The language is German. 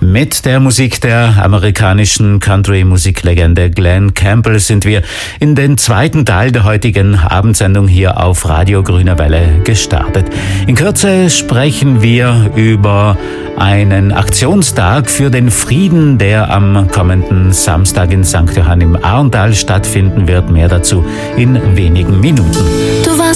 Mit der Musik der amerikanischen Country-Musiklegende Glen Campbell sind wir in den zweiten Teil der heutigen Abendsendung hier auf Radio Grüne Welle gestartet. In Kürze sprechen wir über einen Aktionstag für den Frieden, der am kommenden Samstag in St. Johann im Arntal stattfinden wird. Mehr dazu in wenigen Minuten.